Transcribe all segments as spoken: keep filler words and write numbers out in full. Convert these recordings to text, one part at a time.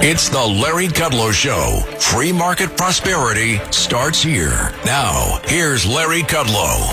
It's the Larry Kudlow Show. Free market prosperity starts here. Now, here's Larry Kudlow.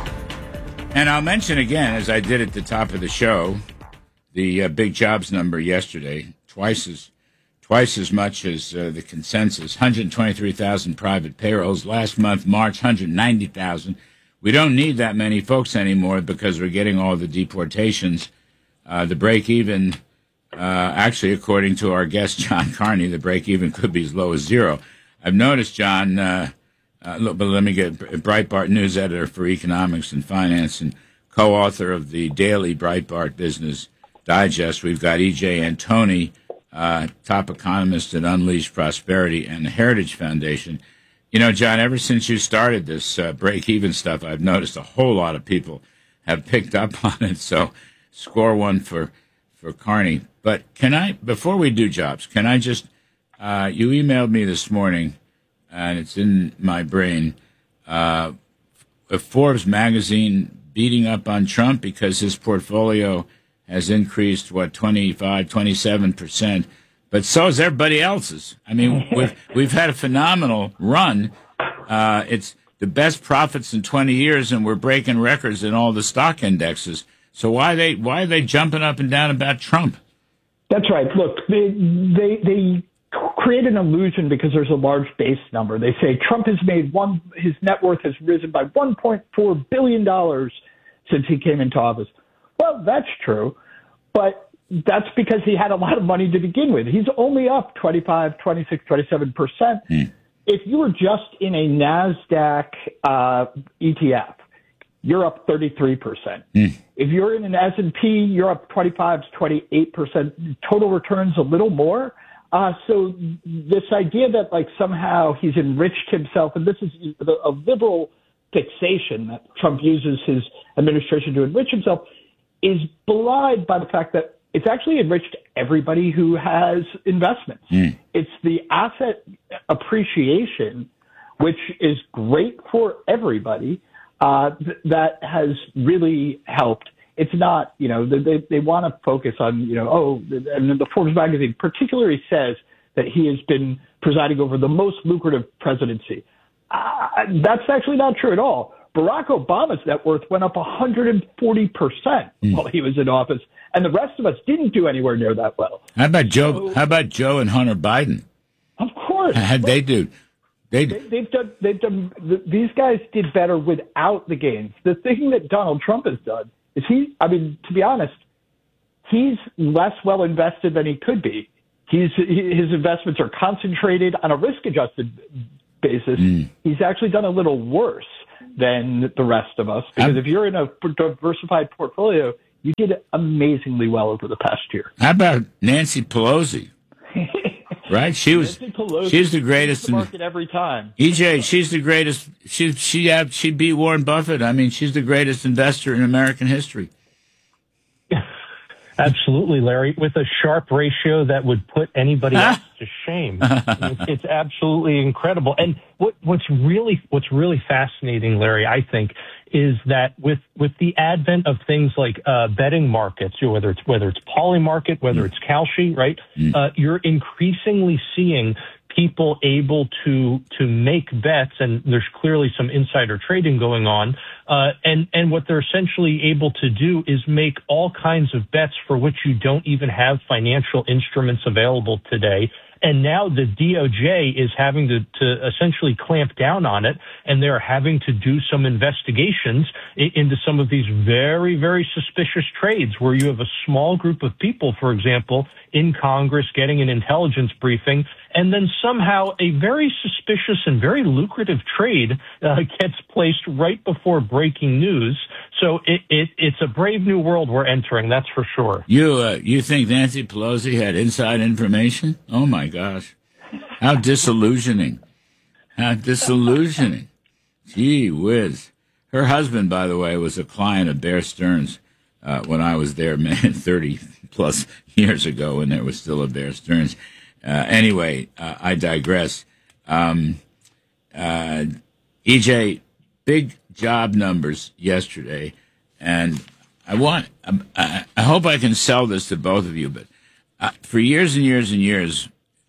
And I'll mention again, as I did at the top of the show, the uh, big jobs number yesterday, twice as twice as much as uh, the consensus, one hundred twenty-three thousand private payrolls. Last month, March, one hundred ninety thousand. We don't need that many folks anymore because we're getting all the deportations. Uh, the break-even, uh, actually, according to our guest, John Carney, the break-even could be as low as zero. I've noticed, John, uh, uh, look, but let me get Breitbart news editor for economics and finance and co-author of the daily Breitbart Business Digest. We've got E J Antoni, uh, top economist at Unleash Prosperity and the Heritage Foundation. You know, John, ever since you started this uh, break-even stuff, I've noticed a whole lot of people have picked up on it. So score one for for Carney. But can I, before we do jobs, can I just, uh, you emailed me this morning, and it's in my brain, uh, a Forbes magazine beating up on Trump because his portfolio has increased, what, twenty-five, twenty-seven percent. But so is everybody else's. I mean, we've, we've had a phenomenal run. Uh, it's the best profits in twenty years, and we're breaking records in all the stock indexes. So why are they why are they jumping up and down about Trump? That's right. Look, they they they create an illusion because there's a large base number. They say Trump has made one his net worth has risen by one point four billion dollars since he came into office. Well, that's true, but that's because he had a lot of money to begin with. He's only up twenty-five, twenty-six, twenty-seven percent. Mm. If you were just in a NASDAQ uh, E T F, you're up thirty-three percent. Mm. If you're in an S and P, you're up twenty-five to twenty-eight percent. Total returns a little more. Uh, so this idea that like somehow he's enriched himself, and this is a liberal fixation that Trump uses his administration to enrich himself, is belied by the fact that it's actually enriched everybody who has investments. Mm. It's the asset appreciation, which is great for everybody, uh, th- that has really helped. It's not, you know, they they want to focus on, you know, oh, and the Forbes magazine particularly says that he has been presiding over the most lucrative presidency. Uh, that's actually not true at all. Barack Obama's net worth went up one hundred forty percent mm. while he was in office, and the rest of us didn't do anywhere near that well. How about Joe? So, how about Joe and Hunter Biden? Of course, how'd they do? They, they they've done. They've done. These guys did better without the gains. The thing that Donald Trump has done is he. I mean, to be honest, he's less well invested than he could be. He's his investments are concentrated on a risk-adjusted basis. Mm. He's actually done a little worse than the rest of us, because I'm, if you're in a diversified portfolio, you did amazingly well over the past year. How about Nancy Pelosi? Right, she was. Pelosi, she's the greatest. The market every time. E J, she's the greatest. She she she beat Warren Buffett. I mean, she's the greatest investor in American history. Absolutely, Larry, with a Sharpe ratio that would put anybody else to shame. it's, it's absolutely incredible. And what, what's really what's really fascinating, Larry, I think, is that with with the advent of things like uh, betting markets, you know, whether it's whether it's Polymarket, whether mm. it's Kalshi, right, mm. uh, you're increasingly seeing people able to to make bets, and there's clearly some insider trading going on. Uh, and, and what they're essentially able to do is make all kinds of bets for which you don't even have financial instruments available today. And now the D O J is having to, to essentially clamp down on it, and they're having to do some investigations into some of these very, very suspicious trades where you have a small group of people, for example, in Congress getting an intelligence briefing, and then somehow a very suspicious and very lucrative trade uh, gets placed right before breaking news. So it, it, it's a brave new world we're entering, that's for sure. You uh, you think Nancy Pelosi had inside information? Oh, my gosh. How disillusioning. How disillusioning. Gee whiz. Her husband, by the way, was a client of Bear Stearns uh, when I was there, man, thirty-plus years ago when there was still a Bear Stearns. Uh, anyway, uh, I digress. Um, uh, E J, big job numbers yesterday, and I want, I, I hope I can sell this to both of you, but uh, for years and years and years,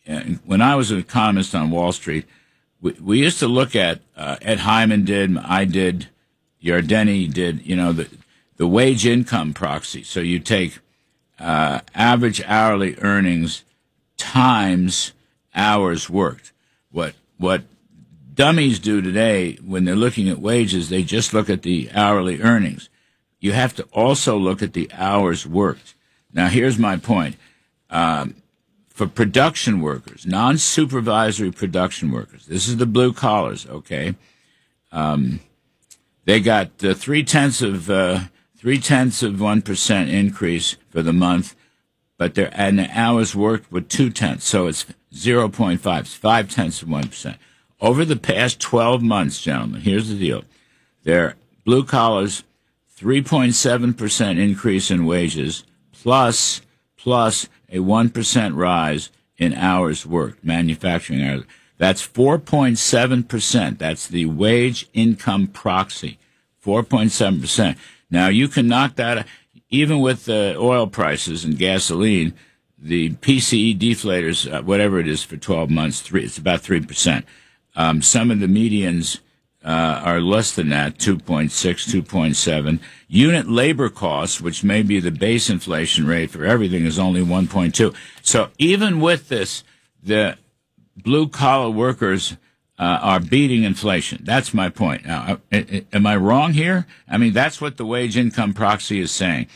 when I was an economist on Wall Street, we, we used to look at, uh, Ed Hyman did, I did, Yardeni did, you know, the, the wage income proxy. So you take uh, average hourly earnings times hours worked. What what dummies do today when they're looking at wages, they just look at the hourly earnings. You have to also look at the hours worked. Now, here's my point. Um, for production workers, non-supervisory production workers, this is the blue collars, okay? Um, they got uh, three-tenths of uh, three-tenths of one percent increase for the month, but their and the hours worked were two-tenths, so it's zero point five, it's five-tenths of one percent. Over the past twelve months, gentlemen, here's the deal. Their blue collars, three point seven percent increase in wages, plus plus a one percent rise in hours worked, manufacturing hours. That's four point seven percent. That's the wage income proxy, four point seven percent. Now, you can knock that, even with the oil prices and gasoline, the P C E deflators, uh, whatever it is for twelve months, three, it's about three percent. Um, some of the medians uh, are less than that, two point six, two point seven. Unit labor costs, which may be the base inflation rate for everything, is only one point two. So even with this, the blue-collar workers uh, are beating inflation. That's my point. Now, am I wrong here? I mean, that's what the wage income proxy is saying.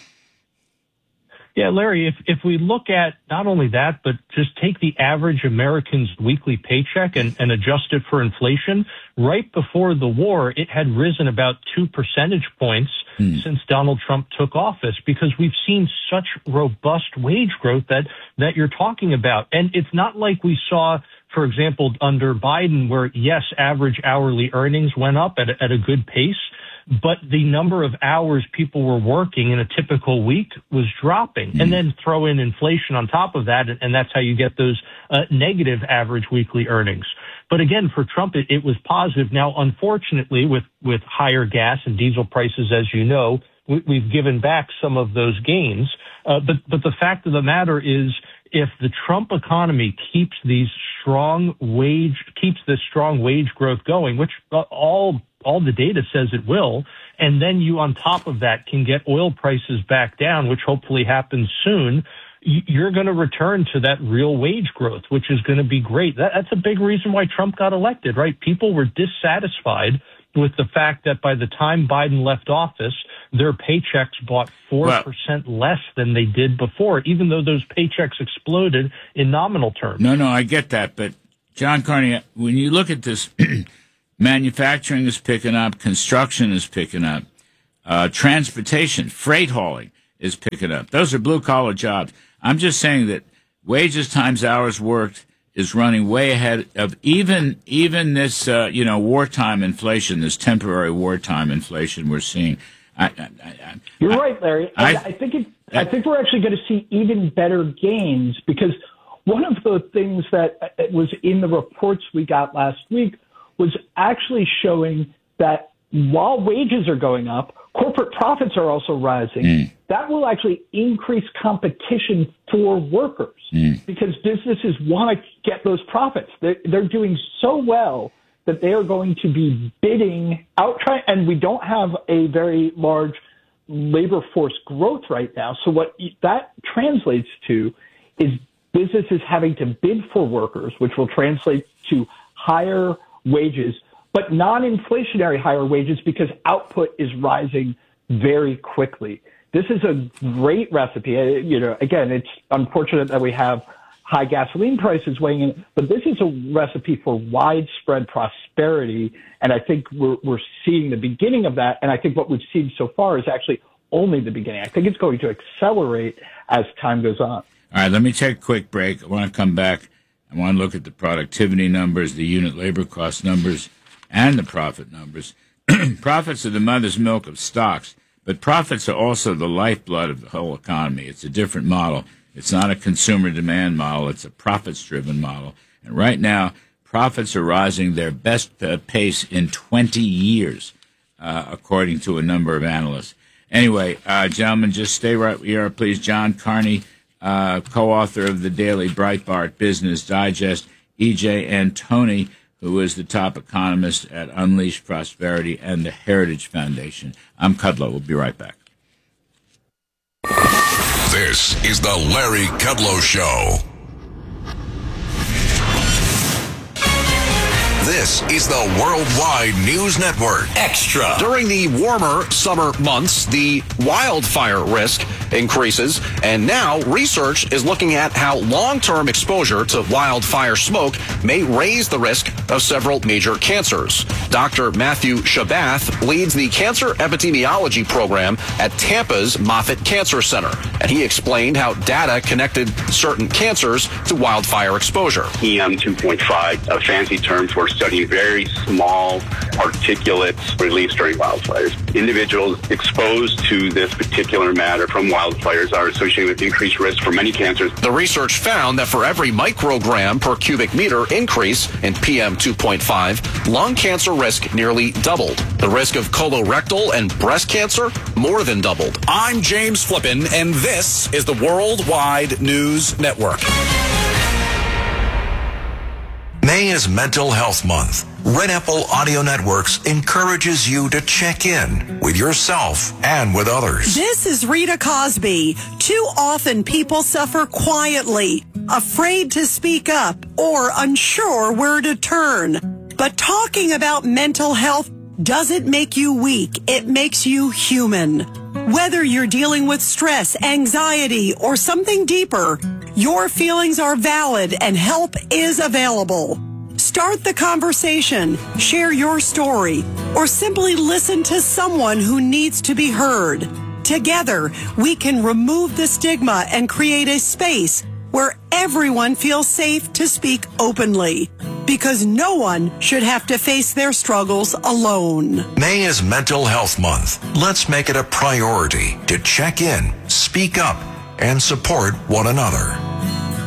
Yeah, Larry, if, if we look at not only that, but just take the average American's weekly paycheck and, and adjust it for inflation, right before the war, it had risen about two percentage points mm. since Donald Trump took office, because we've seen such robust wage growth that, that you're talking about. And it's not like we saw, for example, under Biden, where, yes, average hourly earnings went up at a, at a good pace, but the number of hours people were working in a typical week was dropping. Mm. And then throw in inflation on top of that, and, and that's how you get those uh, negative average weekly earnings. But again, for Trump, it, it was positive. Now, unfortunately, with, with higher gas and diesel prices, as you know, we, we've given back some of those gains. Uh, but, but the fact of the matter is, if the Trump economy keeps these strong wage, keeps this strong wage growth going, which uh, all all the data says it will, and then you on top of that can get oil prices back down, which hopefully happens soon, you're going to return to that real wage growth, which is going to be great. That, that's a big reason why Trump got elected, right? People were dissatisfied with the fact that by the time Biden left office, their paychecks bought four percent well, less than they did before, even though those paychecks exploded in nominal terms. No, no, I get that. But, John Carney, when you look at this, manufacturing is picking up, construction is picking up, uh, transportation, freight hauling is picking up. Those are blue-collar jobs. I'm just saying that wages times hours worked is running way ahead of even even this, uh, you know, wartime inflation, this temporary wartime inflation we're seeing. I, I, I, You're I, right, Larry. I, I think it, I think we're actually going to see even better gains, because one of the things that was in the reports we got last week was actually showing that while wages are going up, corporate profits are also rising. Mm. That will actually increase competition for workers mm. because businesses want to get those profits. They're, they're doing so well that they are going to be bidding out, try, and we don't have a very large labor force growth right now. So what that translates to is businesses having to bid for workers, which will translate to higher wages, but non-inflationary higher wages, because output is rising very quickly. This is a great recipe. You know, again, it's unfortunate that we have high gasoline prices weighing in, but this is a recipe for widespread prosperity, and I think we're, we're seeing the beginning of that, and I think what we've seen so far is actually only the beginning. I think it's going to accelerate as time goes on. All right, let me take a quick break. I want to come back. I want to look at the productivity numbers, the unit labor cost numbers, and the profit numbers. Profits are the mother's milk of stocks, but profits are also the lifeblood of the whole economy. It's a different model. It's not a consumer demand model. It's a profits-driven model. And right now, profits are rising their best uh, pace in twenty years, uh, according to a number of analysts. Anyway, uh, gentlemen, just stay right where you are, please. John Carney, uh, co-author of the Daily Breitbart Business Digest, E J Antoni, who is the top economist at Unleash Prosperity and the Heritage Foundation. I'm Kudlow. We'll be right back. This is the Larry Kudlow Show. This is the Worldwide News Network. Extra. During the warmer summer months, the wildfire risk increases, and now research is looking at how long-term exposure to wildfire smoke may raise the risk of several major cancers. Doctor Matthew Shabath leads the cancer epidemiology program at Tampa's Moffitt Cancer Center, and he explained how data connected certain cancers to wildfire exposure. P M two point five, a fancy term for studying very small particulates released during wildfires. Individuals exposed to this particular matter from wildfires are associated with increased risk for many cancers. The research found that for every microgram per cubic meter increase in P M two point five, lung cancer risk nearly doubled. The risk of colorectal and breast cancer more than doubled. I'm James Flippin, and this is the Worldwide News Network. May is Mental Health Month. Red Apple Audio Networks encourages you to check in with yourself and with others. This is Rita Cosby. Too often people suffer quietly, afraid to speak up, or unsure where to turn. But talking about mental health doesn't make you weak. It makes you human. Whether you're dealing with stress, anxiety, or something deeper, your feelings are valid and help is available. Start the conversation, share your story, or simply listen to someone who needs to be heard. Together, we can remove the stigma and create a space where everyone feels safe to speak openly, because no one should have to face their struggles alone. May is Mental Health Month. Let's make it a priority to check in, speak up, and support one another.